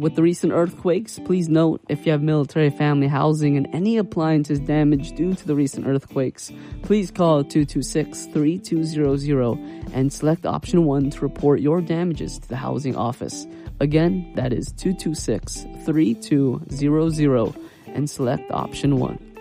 With the recent earthquakes, please note if you have military family housing and any appliances damaged due to the recent earthquakes, please call 226-3200 and select option 1 to report your damages to the housing office. Again, that is 226-3200 and select option 1.